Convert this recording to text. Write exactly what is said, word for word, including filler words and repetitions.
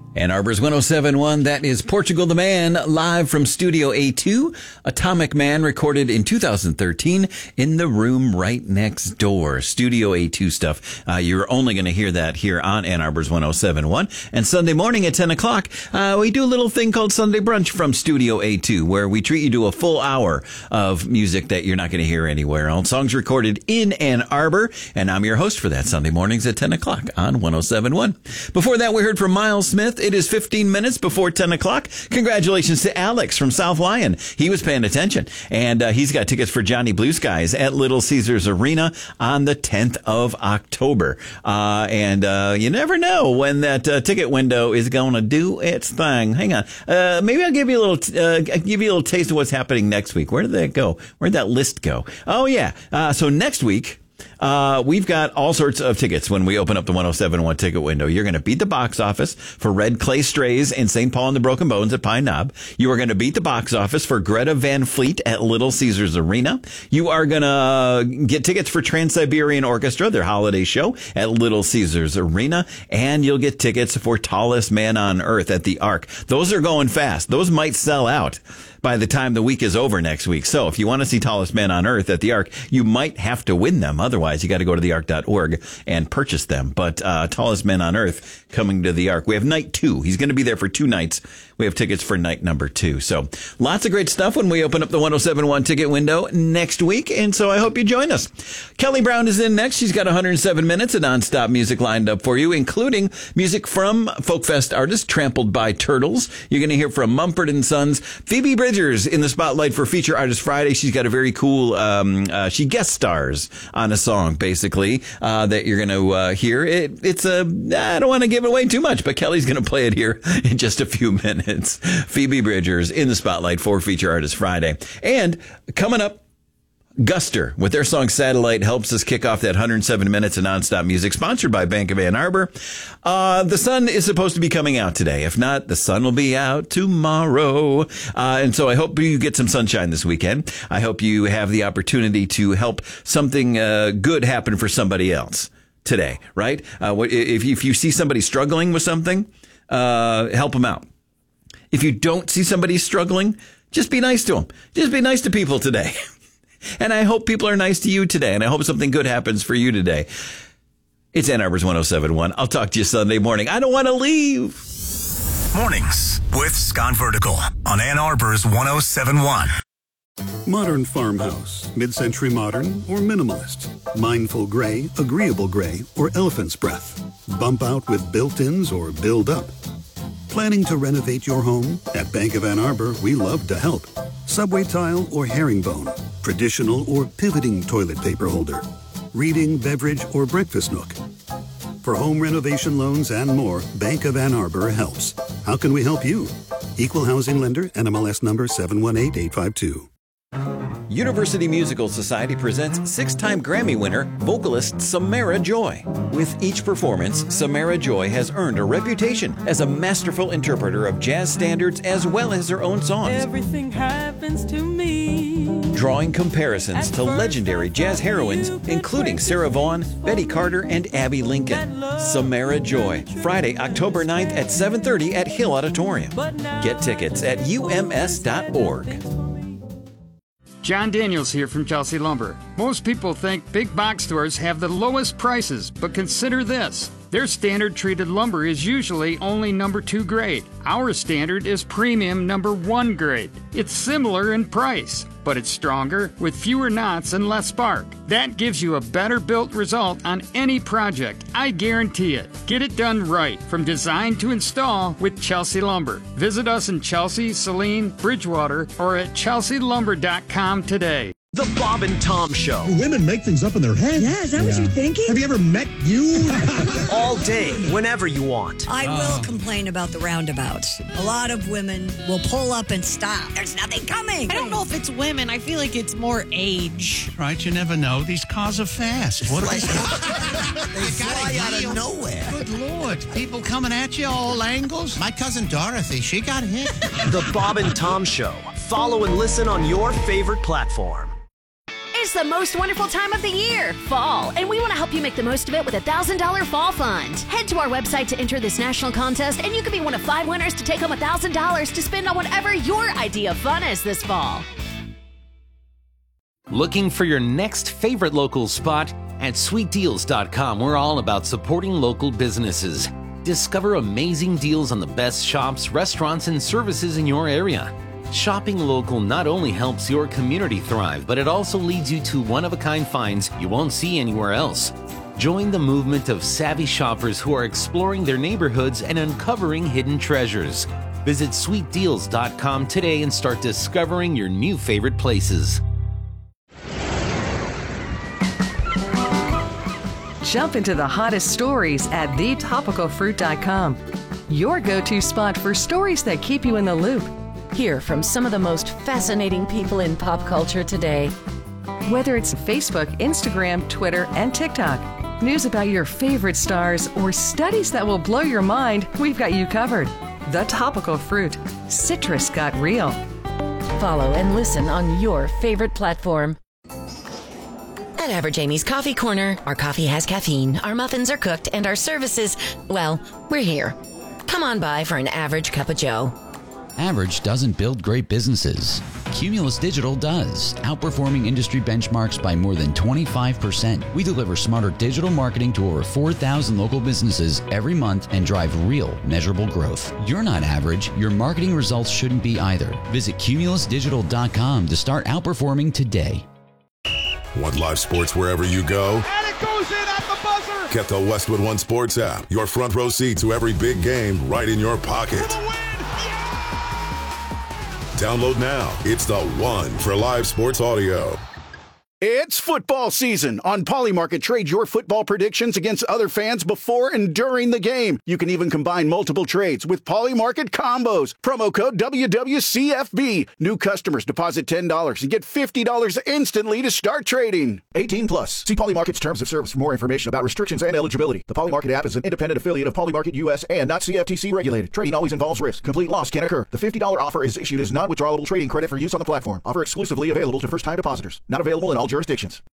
Ann Arbor's one oh seven point one, that is Portugal the Man, live from Studio A two. Atomic Man recorded in two thousand thirteen in the room right next door. Studio A two stuff. Uh, you're only going to hear that here on Ann Arbor's one oh seven point one. And Sunday morning at ten o'clock, uh, we do a little thing called Sunday Brunch from Studio A two, where we treat you to a full hour of music that you're not going to hear anywhere else. Songs recorded in Ann Arbor. And I'm your host for that, Sunday mornings at ten o'clock on one oh seven point one. Before that, we heard from Miles Smith. It is fifteen minutes before ten o'clock. Congratulations to Alex from South Lyon. He was paying attention, and uh, he's got tickets for Johnny Blue Skies at Little Caesars Arena on the tenth of October. Uh, and uh, you never know when that uh, ticket window is going to do its thing. Hang on. Uh, maybe I'll give you a little t- uh, give you a little taste of what's happening next week. Where did that go? Where'd that list go? Oh, yeah. Uh, so next week, Uh, we've got all sorts of tickets when we open up the one oh seven point one ticket window. You're going to beat the box office for Red Clay Strays and Saint Paul and the Broken Bones at Pine Knob. You are going to beat the box office for Greta Van Fleet at Little Caesars Arena. You are going to get tickets for Trans-Siberian Orchestra, their holiday show at Little Caesars Arena. And you'll get tickets for Tallest Man on Earth at the Ark. Those are going fast. Those might sell out by the time the week is over next week. So if you want to see Tallest Man on Earth at the Ark, you might have to win them. Otherwise, you got to go to the ark dot org and purchase them. But uh, Tallest Man on Earth coming to the Ark. We have night two. He's going to be there for two nights. We have tickets for night number two. So lots of great stuff when we open up the one oh seven point one ticket window next week. And so I hope you join us. Kelly Brown is in next. She's got one hundred seven minutes of nonstop music lined up for you, including music from Folkfest artist Trampled by Turtles. You're going to hear from Mumford and Sons. Phoebe Bridgers in the spotlight for Feature Artist Friday. She's got a very cool, um, uh, she guest stars on a song, basically, uh, that you're going to uh, hear. It, it's a, I don't want to give away too much, but Kelly's going to play it here in just a few minutes. Phoebe Bridgers in the spotlight for Feature Artist Friday. And coming up, Guster with their song Satellite helps us kick off that one hundred seven minutes of nonstop music, sponsored by Bank of Ann Arbor. Uh, the sun is supposed to be coming out today. If not, the sun will be out tomorrow. Uh, and so I hope you get some sunshine this weekend. I hope you have the opportunity to help something uh, good happen for somebody else today, right? Uh, if you, if you see somebody struggling with something, uh, help them out. If you don't see somebody struggling, just be nice to them. Just be nice to people today. And I hope people are nice to you today, and I hope something good happens for you today. It's Ann Arbor's one oh seven point one. I'll talk to you Sunday morning. I don't want to leave. Mornings with Scott Vertical on Ann Arbor's one oh seven point one. Modern farmhouse, mid-century modern, or minimalist. Mindful gray, agreeable gray, or elephant's breath. Bump out with built-ins or build up. Planning to renovate your home? At Bank of Ann Arbor, we love to help. Subway tile or herringbone. Traditional or pivoting toilet paper holder. Reading, beverage, or breakfast nook. For home renovation loans and more, Bank of Ann Arbor helps. How can we help you? Equal housing lender, N M L S number seven one eight eight five two. University Musical Society presents six-time Grammy winner, vocalist Samara Joy. With each performance, Samara Joy has earned a reputation as a masterful interpreter of jazz standards as well as her own songs. Everything happens to me. Drawing comparisons to legendary jazz heroines, including Sarah Vaughan, Betty Carter, and Abby Lincoln. Samara Joy, Friday, October ninth at seven thirty at Hill Auditorium. Get tickets at U M S dot org. John Daniels here from Chelsea Lumber. Most people think big box stores have the lowest prices, but consider this. Their standard treated lumber is usually only number two grade. Our standard is premium number one grade. It's similar in price, but it's stronger with fewer knots and less spark. That gives you a better built result on any project. I guarantee it. Get it done right from design to install with Chelsea Lumber. Visit us in Chelsea, Saline, Bridgewater, or at chelsea lumber dot com today. The Bob and Tom Show. Women make things up in their head. Yeah, is that yeah. what you're thinking? Have you ever met you? All day, whenever you want. I oh. will complain about the roundabouts. A lot of women will pull up and stop. There's nothing coming. I don't know if it's women. I feel like it's more age. Right, you never know. These cars are fast. What are they? They fly out of nowhere. Good Lord. People coming at you all angles. My cousin Dorothy, she got hit. The Bob and Tom Show. Follow and listen on your favorite platform. is the most wonderful time of the year, fall, and we want to help you make the most of it with a one thousand dollars Fall Fund. Head to our website to enter this national contest, and you could be one of five winners to take home one thousand dollars to spend on whatever your idea of fun is this fall. Looking for your next favorite local spot? At sweet deals dot com, we're all about supporting local businesses. Discover amazing deals on the best shops, restaurants, and services in your area. Shopping local not only helps your community thrive, but it also leads you to one-of-a-kind finds you won't see anywhere else. Join the movement of savvy shoppers who are exploring their neighborhoods and uncovering hidden treasures. Visit sweet deals dot com today and start discovering your new favorite places. Jump into the hottest stories at the topical fruit dot com. Your go-to spot for stories that keep you in the loop. Hear from some of the most fascinating people in pop culture today. Whether it's Facebook, Instagram, Twitter, and TikTok, news about your favorite stars, or studies that will blow your mind, we've got you covered. The Topical Fruit. Citrus got real. Follow and listen on your favorite platform. At Average Amy's Coffee Corner, our coffee has caffeine, our muffins are cooked, and our services, well, we're here. Come on by for an average cup of joe. Average doesn't build great businesses. Cumulus Digital does, outperforming industry benchmarks by more than twenty-five percent. We deliver smarter digital marketing to over four thousand local businesses every month and drive real, measurable growth. You're not average. Your marketing results shouldn't be either. Visit cumulus digital dot com to start outperforming today. Want live sports wherever you go? And it goes in at the buzzer! Get the Westwood One Sports app. Your front row seat to every big game right in your pocket. Download now. It's the one for live sports audio. It's football season. On Polymarket, trade your football predictions against other fans before and during the game. You can even combine multiple trades with Polymarket combos. Promo code W W C F B. New customers deposit ten dollars and get fifty dollars instantly to start trading. eighteen plus. See Polymarket's terms of service for more information about restrictions and eligibility. The Polymarket app is an independent affiliate of Polymarket U S and not C F T C regulated. Trading always involves risk. Complete loss can occur. The fifty dollars offer is issued as non-withdrawable trading credit for use on the platform. Offer exclusively available to first-time depositors. Not available in all jurisdictions.